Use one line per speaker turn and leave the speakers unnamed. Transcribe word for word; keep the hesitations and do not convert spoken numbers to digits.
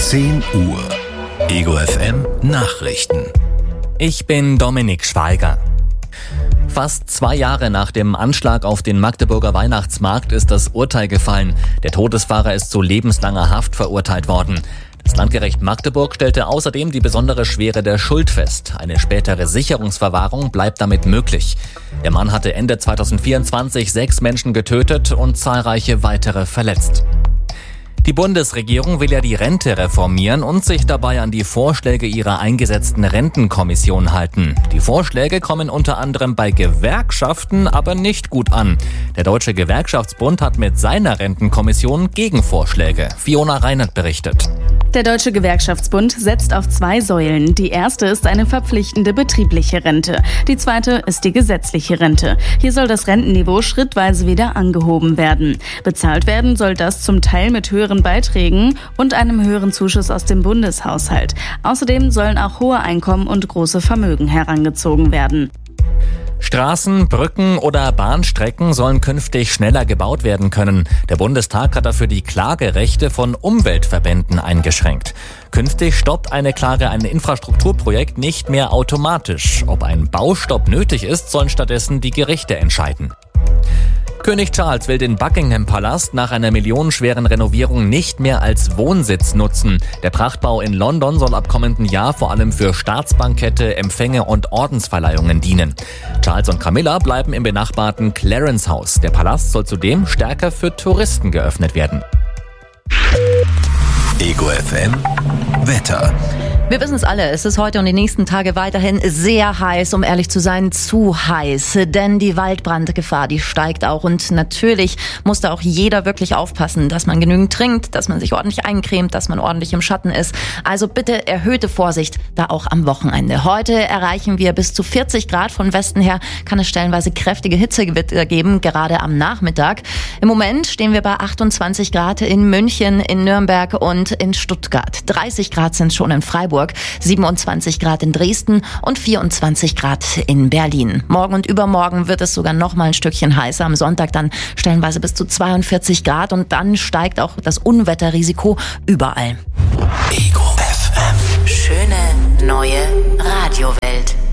zehn Uhr. Ego F M Nachrichten.
Ich bin Dominik Schweiger. Fast zwei Jahre nach dem Anschlag auf den Magdeburger Weihnachtsmarkt ist das Urteil gefallen. Der Todesfahrer ist zu lebenslanger Haft verurteilt worden. Das Landgericht Magdeburg stellte außerdem die besondere Schwere der Schuld fest. Eine spätere Sicherungsverwahrung bleibt damit möglich. Der Mann hatte Ende zweitausendvierundzwanzig sechs Menschen getötet und zahlreiche weitere verletzt. Die Bundesregierung will ja die Rente reformieren und sich dabei an die Vorschläge ihrer eingesetzten Rentenkommission halten. Die Vorschläge kommen unter anderem bei Gewerkschaften aber nicht gut an. Der Deutsche Gewerkschaftsbund hat mit seiner Rentenkommission Gegenvorschläge. Fiona Reinert berichtet.
Der Deutsche Gewerkschaftsbund setzt auf zwei Säulen. Die erste ist eine verpflichtende betriebliche Rente. Die zweite ist die gesetzliche Rente. Hier soll das Rentenniveau schrittweise wieder angehoben werden. Bezahlt werden soll das zum Teil mit höheren Beiträgen und einem höheren Zuschuss aus dem Bundeshaushalt. Außerdem sollen auch hohe Einkommen und große Vermögen herangezogen werden.
Straßen, Brücken oder Bahnstrecken sollen künftig schneller gebaut werden können. Der Bundestag hat dafür die Klagerechte von Umweltverbänden eingeschränkt. Künftig stoppt eine Klage ein Infrastrukturprojekt nicht mehr automatisch. Ob ein Baustopp nötig ist, sollen stattdessen die Gerichte entscheiden. König Charles will den Buckingham-Palast nach einer millionenschweren Renovierung nicht mehr als Wohnsitz nutzen. Der Prachtbau in London soll ab kommenden Jahr vor allem für Staatsbankette, Empfänge und Ordensverleihungen dienen. Charles und Camilla bleiben im benachbarten Clarence House. Der Palast soll zudem stärker für Touristen geöffnet werden.
Ego F M Wetter.
Wir wissen es alle, es ist heute und die nächsten Tage weiterhin sehr heiß, um ehrlich zu sein, zu heiß. Denn die Waldbrandgefahr, die steigt auch. Und natürlich muss da auch jeder wirklich aufpassen, dass man genügend trinkt, dass man sich ordentlich eincremt, dass man ordentlich im Schatten ist. Also bitte erhöhte Vorsicht, da auch am Wochenende. Heute erreichen wir bis zu vierzig Grad. Von Westen her kann es stellenweise kräftige Hitzegewitter geben, gerade am Nachmittag. Im Moment stehen wir bei achtundzwanzig Grad in München, in Nürnberg und in Stuttgart. dreißig Grad sind schon in Freiburg. siebenundzwanzig Grad in Dresden und vierundzwanzig Grad in Berlin. Morgen und übermorgen wird es sogar noch mal ein Stückchen heißer. Am Sonntag dann stellenweise bis zu zweiundvierzig Grad und dann steigt auch das Unwetterrisiko überall.
Ego F M.
Schöne neue Radiowelt.